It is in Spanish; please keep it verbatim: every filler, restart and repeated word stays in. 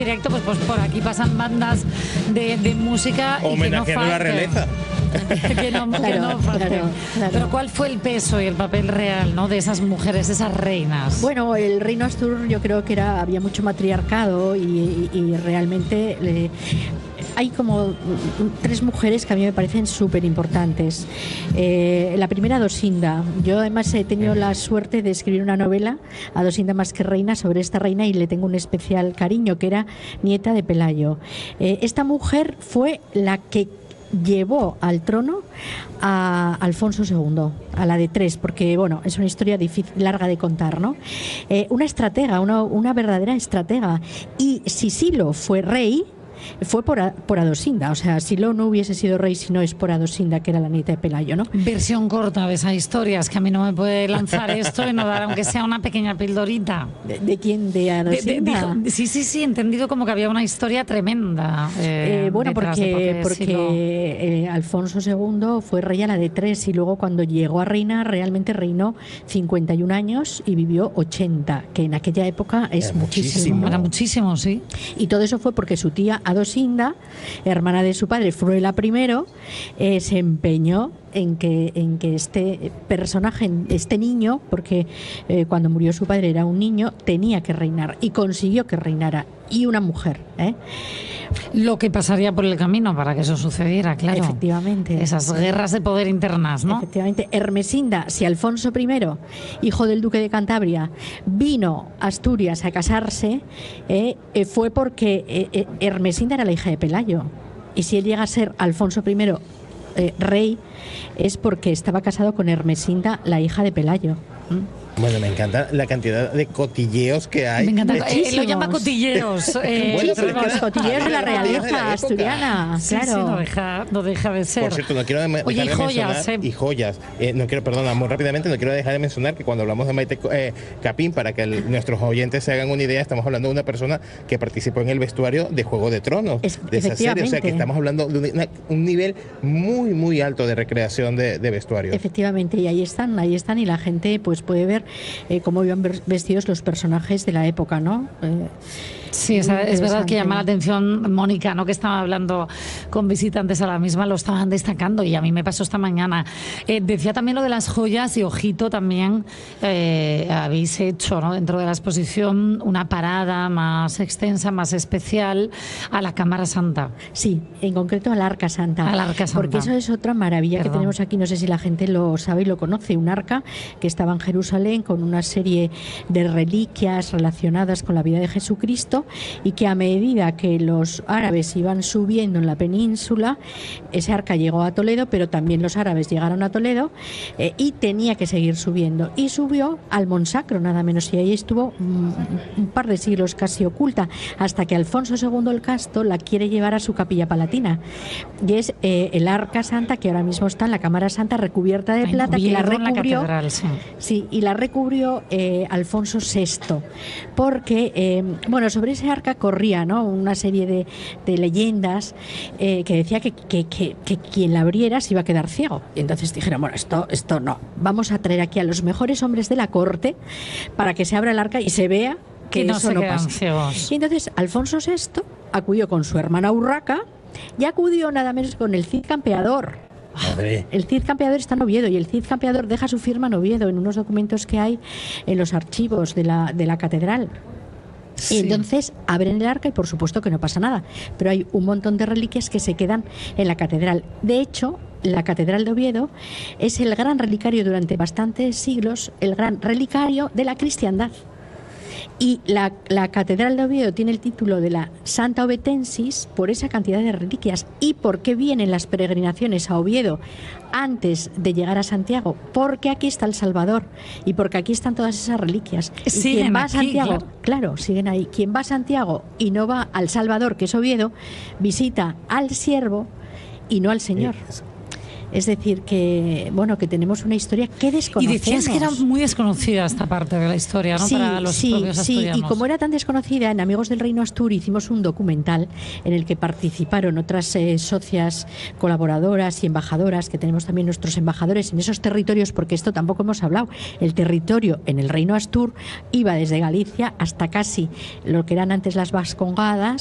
Directo, pues, pues por aquí pasan bandas de, de música homenajeando y que no a la realeza. que no, que Claro, no falten. claro, claro. Pero ¿cuál fue el peso y el papel real, ¿no?, de esas mujeres, esas reinas? Bueno, el reino Astur yo creo que era había mucho matriarcado y, y, y realmente eh, hay como tres mujeres que a mí me parecen súper importantes. Eh, la primera, Adosinda. Yo además he tenido la suerte de escribir una novela, Adosinda más que reina, sobre esta reina, y le tengo un especial cariño, que era nieta de Pelayo. Eh, esta mujer fue la que llevó al trono a Alfonso segundo, a la de tres, porque bueno, es una historia difícil, larga de contar, ¿no? Eh, una estratega, una, una verdadera estratega. Y si Silo fue rey, fue por, a, por Adosinda. O sea, Silo no hubiese sido rey si no es por Adosinda, que era la nieta de Pelayo, ¿no? Versión corta de esa historia, es que a mí no me puede lanzar esto y no dar, aunque sea una pequeña pildorita. ¿De, de quién? ¿De De, Adosinda? de, dijo, sí, sí, sí, entendido como que había una historia tremenda. Eh, Eh, bueno, porque, de porque Silo. eh, Alfonso segundo fue rey a la de tres, y luego cuando llegó a reinar, realmente reinó cincuenta y un años y vivió ochenta, que en aquella época es Era muchísimo. muchísimo. Era muchísimo, sí. Y todo eso fue porque su tía Adosinda, hermana de su padre, Fruela I, eh, se empeñó en que, en que este personaje, este niño, porque eh, cuando murió su padre era un niño, tenía que reinar, y consiguió que reinara, y una mujer, ¿eh? Lo que pasaría por el camino para que eso sucediera, claro. Efectivamente. Esas guerras de poder internas, ¿no? Efectivamente. Hermesinda, si Alfonso I, hijo del duque de Cantabria, vino a Asturias a casarse, eh, eh, fue porque eh, eh, Hermesinda era la hija de Pelayo. Y si él llega a ser Alfonso I eh, rey, es porque estaba casado con Hermesinda, la hija de Pelayo. ¿Mm? Bueno, me encanta la cantidad de cotilleos que hay. Me encanta. Muchísimos. Eh, lo llama cotilleos. Eh, Bueno, pero Muchísimos es que- cotilleos de la de la realeza época. asturiana, sí, claro. sí, no deja, no deja de ser. Por cierto, no quiero de- Oye, dejar y de joyas, mencionar, eh. y joyas, eh, no quiero, perdona, muy rápidamente, no quiero dejar de mencionar que cuando hablamos de Maite eh, Capín, para que el- nuestros oyentes se hagan una idea, estamos hablando de una persona que participó en el vestuario de Juego de Tronos, Es- de esa serie, o sea que efectivamente. estamos hablando de una- un nivel muy, muy alto de recreación de, de vestuario. Efectivamente, y ahí están, ahí están, y la gente pues puede ver eh, cómo iban ver- vestidos los personajes de la época, ¿no? Eh, Sí, es, es verdad que interesante. llama la atención Mónica, ¿no?, que estaba hablando con visitantes a la misma, lo estaban destacando, y a mí me pasó esta mañana. Eh, decía también lo de las joyas, y ojito, también eh, habéis hecho, ¿no?, dentro de la exposición una parada más extensa, más especial a la Cámara Santa. Sí, en concreto al Arca Santa. Al Arca Santa. Porque eso es otra maravilla Perdón. que tenemos aquí, no sé si la gente lo sabe y lo conoce, un arca que estaba en Jerusalén con una serie de reliquias relacionadas con la vida de Jesucristo, y que a medida que los árabes iban subiendo en la península, ese arca llegó a Toledo, pero también los árabes llegaron a Toledo, eh, y tenía que seguir subiendo, y subió al Monsacro, nada menos, y ahí estuvo un, un par de siglos casi oculta, hasta que Alfonso segundo el Casto la quiere llevar a su capilla palatina, y es eh, el Arca Santa, que ahora mismo está en la Cámara Santa recubierta de En plata, que la Oviedo, en la recubrió catedral, sí. Sí, y la recubrió eh, Alfonso sexto, porque, eh, bueno, sobre ese arca corría, ¿no?, una serie de, de leyendas eh, que decía que, que, que, que quien la abriera se iba a quedar ciego. Y entonces dijeron, bueno, esto, esto no, vamos a traer aquí a los mejores hombres de la corte para que se abra el arca y se vea que, Que no eso se no quedan pasa. ciegos. Y entonces Alfonso sexto acudió con su hermana Urraca, y acudió nada menos con el Cid Campeador. Madre. El Cid Campeador está en Oviedo, y el Cid Campeador deja su firma en Oviedo en unos documentos que hay en los archivos de la, de la catedral. Sí. Y entonces abren el arca y por supuesto que no pasa nada, pero hay un montón de reliquias que se quedan en la catedral. De hecho, la catedral de Oviedo es el gran relicario durante bastantes siglos, el gran relicario de la cristiandad. Y la, la catedral de Oviedo tiene el título de la Santa Ovetensis por esa cantidad de reliquias. ¿Y por qué vienen las peregrinaciones a Oviedo antes de llegar a Santiago? Porque aquí está el Salvador, y porque aquí están todas esas reliquias. Y Siguen quien va a aquí, Santiago, claro. claro, siguen ahí. Quien va a Santiago y no va al Salvador, que es Oviedo, visita al siervo y no al Señor. Es decir, que bueno, que tenemos una historia que desconocemos. Y decías que era muy desconocida esta parte de la historia, ¿no? Sí, Para los sí, propios sí. asturianos. Y como era tan desconocida, en Amigos del Reino Astur hicimos un documental en el que participaron otras eh, socias colaboradoras y embajadoras, que tenemos también nuestros embajadores en esos territorios, porque esto tampoco hemos hablado. El territorio en el Reino Astur iba desde Galicia hasta casi lo que eran antes las Vascongadas,